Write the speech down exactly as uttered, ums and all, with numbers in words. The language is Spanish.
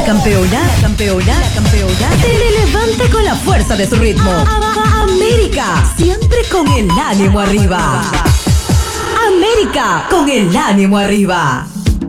campeona, la campeona, la campeona te levanta con la fuerza de su ritmo. América, siempre con el ánimo arriba. América, con el ánimo arriba.